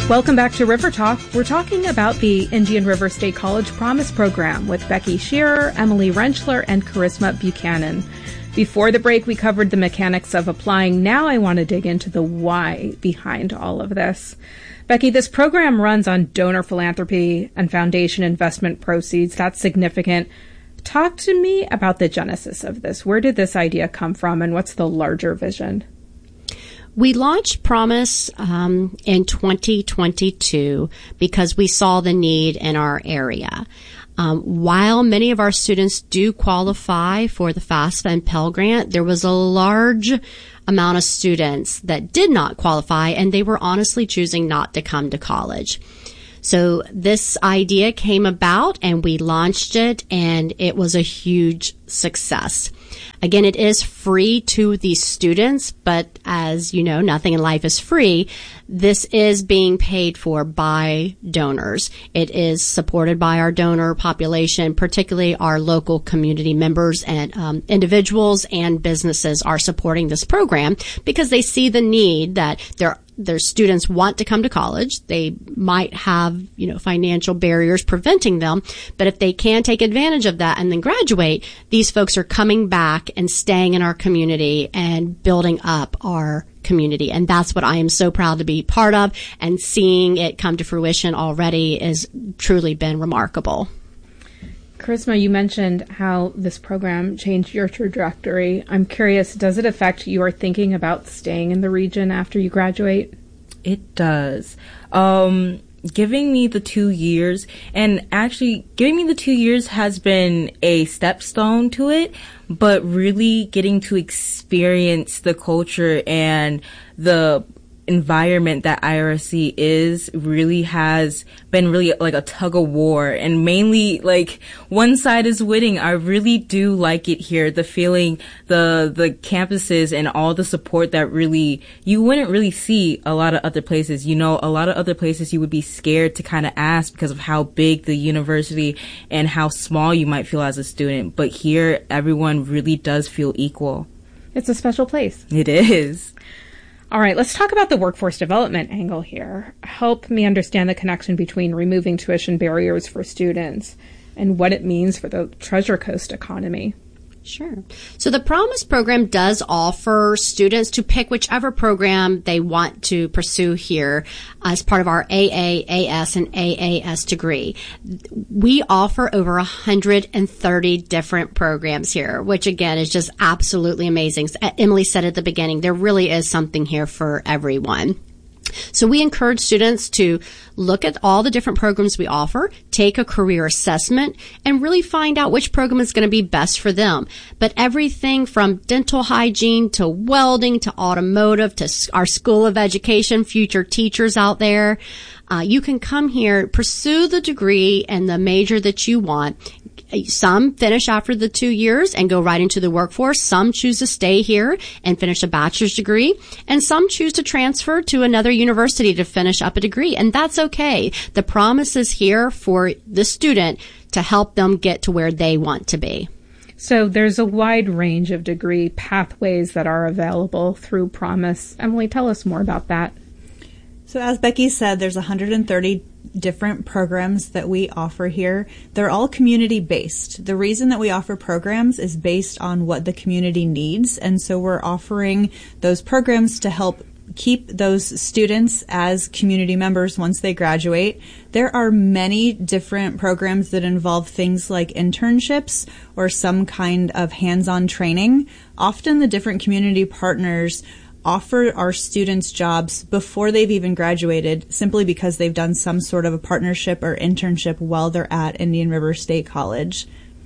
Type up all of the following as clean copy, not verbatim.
Welcome back to River Talk. We're talking about the Indian River State College Promise Program with Becky Shearer, Emily Rentschler, and Charisma Buchanan. Before the break, we covered the mechanics of applying. Now I want to dig into the why behind all of this. Becky, this program runs on donor philanthropy and foundation investment proceeds. That's significant. Talk to me about the genesis of this. Where did this idea come from, and what's the larger vision? We launched Promise in 2022 because we saw the need in our area. While many of our students do qualify for the FAFSA and Pell Grant, there was a large amount of students that did not qualify, and they were honestly choosing not to come to college. So this idea came about, and we launched it, and it was a huge success. Again, it is free to these students, but as you know, nothing in life is free. This is being paid for by donors. It is supported by our donor population, particularly our local community members, and individuals and businesses are supporting this program because they see the need that their students want to come to college. They might have, financial barriers preventing them, but if they can take advantage of that and then graduate, these folks are coming back and staying in our community and building up our community. And that's what I am so proud to be part of, and seeing it come to fruition already has truly been remarkable. Charisma, you mentioned how this program changed your trajectory. I'm curious, does it affect your thinking about staying in the region after you graduate? It does. Giving me the 2 years, and actually giving me the 2 years has been a stepstone to it, but really getting to experience the culture and the environment that IRSC is really has been really like a tug of war, and mainly like one side is winning. I really do like it here. The feeling, the campuses and all the support that really you wouldn't really see a lot of other places. A lot of other places you would be scared to kind of ask because of how big the university and how small you might feel as a student. But here, everyone really does feel equal. It's a special place. It is. All right, let's talk about the workforce development angle here. Help me understand the connection between removing tuition barriers for students and what it means for the Treasure Coast economy. Sure. So the Promise program does offer students to pick whichever program they want to pursue here as part of our AA, AS, and AAS degree. We offer over 130 different programs here, which again is just absolutely amazing. As Emily said at the beginning, there really is something here for everyone. So we encourage students to look at all the different programs we offer, take a career assessment, and really find out which program is going to be best for them. But everything from dental hygiene to welding to automotive to our School of Education, future teachers out there, you can come here, pursue the degree and the major that you want. Some finish after the 2 years and go right into the workforce. Some choose to stay here and finish a bachelor's degree. And some choose to transfer to another university to finish up a degree. And that's okay. The Promise is here for the student to help them get to where they want to be. So there's a wide range of degree pathways that are available through Promise. Emily, tell us more about that. So as Becky said, there's 130 different programs that we offer here. They're all community-based. The reason that we offer programs is based on what the community needs, and so we're offering those programs to help keep those students as community members once they graduate. There are many different programs that involve things like internships or some kind of hands-on training. Often the different community partners offer our students jobs before they've even graduated, simply because they've done some sort of a partnership or internship while they're at Indian River State College.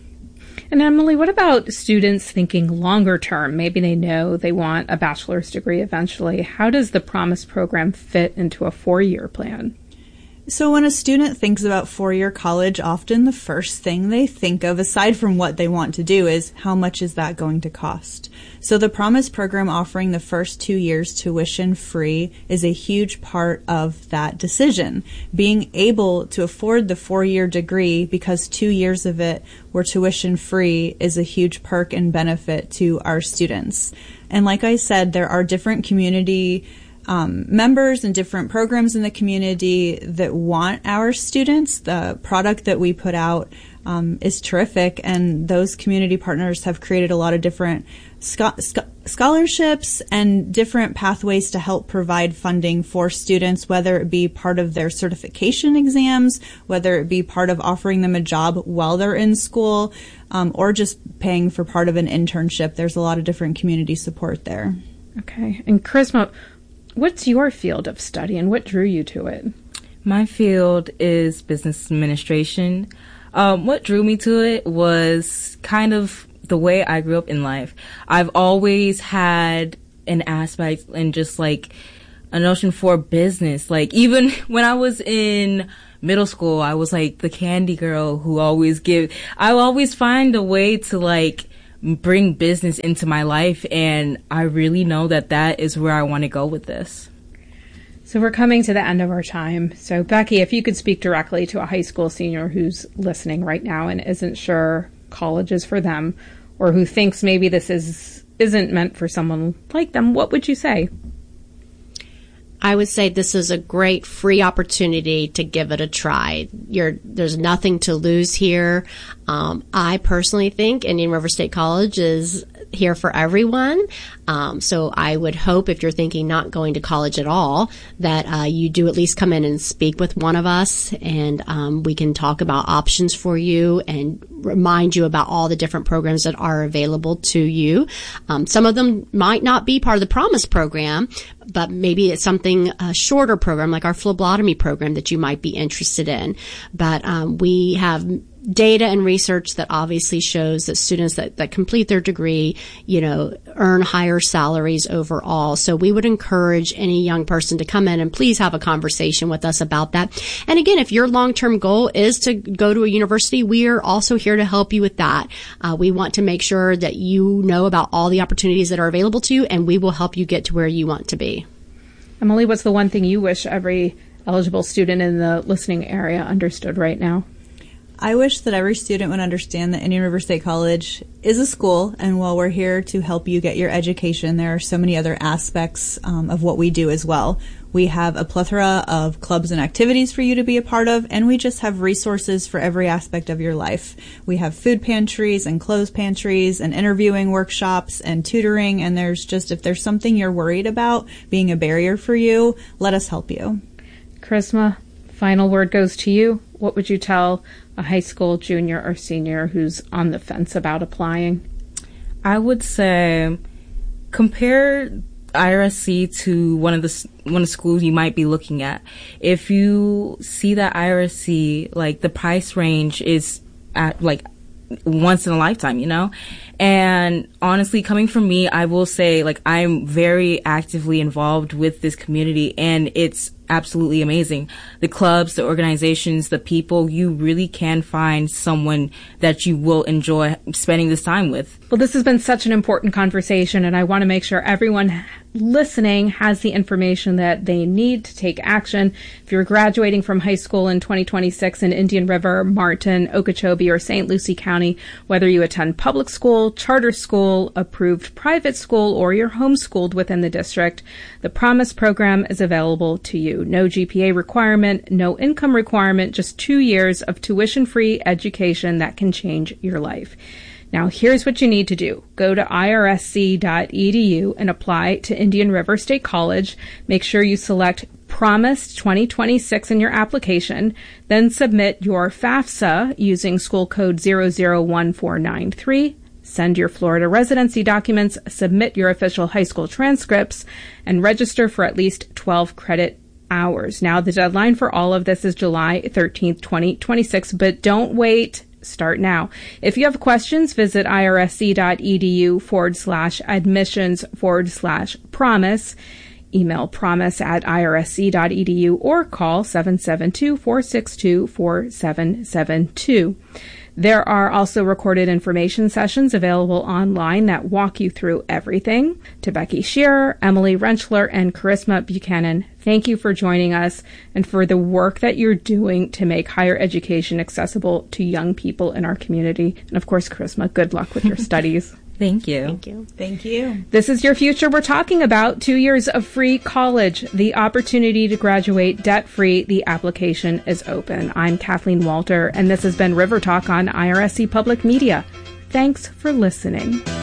And Emily, what about students thinking longer term? Maybe they know they want a bachelor's degree eventually. How does the Promise program fit into a 4-year plan? So when a student thinks about 4-year college, often the first thing they think of, aside from what they want to do, is how much is that going to cost? So the Promise program offering the first 2 years tuition free is a huge part of that decision. Being able to afford the 4-year degree because 2 years of it were tuition free is a huge perk and benefit to our students. And like I said, there are different community members and different programs in the community that want our students. The product that we put out is terrific, and those community partners have created a lot of different scholarships and different pathways to help provide funding for students, whether it be part of their certification exams, whether it be part of offering them a job while they're in school, or just paying for part of an internship. There's a lot of different community support there. Okay. And Charisma, what's your field of study and what drew you to it? My field is business administration. What drew me to it was kind of the way I grew up in life. I've always had an aspect and just like a notion for business. Like even when I was in middle school, I was like the candy girl who I always find a way to like bring business into my life, and I really know that is where I want to go with this. So we're coming to the end of our time. So Becky, if you could speak directly to a high school senior who's listening right now and isn't sure college is for them, or who thinks maybe this isn't meant for someone like them, what would you say? I would say this is a great free opportunity to give it a try. There's nothing to lose here. I personally think Indian River State College is here for everyone. So I would hope if you're thinking not going to college at all, that you do at least come in and speak with one of us, and we can talk about options for you and remind you about all the different programs that are available to you. Some of them might not be part of the Promise program, but maybe it's something, a shorter program like our phlebotomy program that you might be interested in. But we have data and research that obviously shows that students that complete their degree, earn higher salaries overall. So we would encourage any young person to come in and please have a conversation with us about that. And again, if your long-term goal is to go to a university, we are also here to help you with that. We want to make sure that you know about all the opportunities that are available to you, and we will help you get to where you want to be. Emily, what's the one thing you wish every eligible student in the listening area understood right now? I wish that every student would understand that Indian River State College is a school, and while we're here to help you get your education, there are so many other aspects of what we do as well. We have a plethora of clubs and activities for you to be a part of, and we just have resources for every aspect of your life. We have food pantries and clothes pantries and interviewing workshops and tutoring, and if there's something you're worried about being a barrier for you, let us help you. Charisma, final word goes to you. What would you tell a high school junior or senior who's on the fence about applying? I would say compare IRSC to one of the schools you might be looking at. If you see that IRSC, like the price range is at like once in a lifetime, And honestly, coming from me, I will say like I'm very actively involved with this community, and it's absolutely amazing. The clubs, the organizations, the people, you really can find someone that you will enjoy spending this time with. Well, this has been such an important conversation, and I want to make sure everyone listening has the information that they need to take action. If you're graduating from high school in 2026 in Indian River, Martin, Okeechobee, or St. Lucie County, whether you attend public school, charter school, approved private school, or you're homeschooled within the district, the Promise program is available to you. No GPA requirement, no income requirement, just 2 years of tuition-free education that can change your life. Now, here's what you need to do. Go to irsc.edu and apply to Indian River State College. Make sure you select Promise 2026 in your application. Then submit your FAFSA using school code 001493. Send your Florida residency documents, submit your official high school transcripts, and register for at least 12 credit hours. Now, the deadline for all of this is July 13th, 2026, but don't wait. Start now. If you have questions, visit irsc.edu/admissions/promise. Email promise@irsc.edu or call 772-462-4772. There are also recorded information sessions available online that walk you through everything. To Becky Shearer, Emily Rentschler, and Charisma Buchanan, thank you for joining us and for the work that you're doing to make higher education accessible to young people in our community. And of course, Charisma, good luck with your studies. Thank you. Thank you. Thank you. This is Your Future. We're talking about 2 years of free college, the opportunity to graduate debt-free. The application is open. I'm Kathleen Walter, and this has been River Talk on IRSC Public Media. Thanks for listening.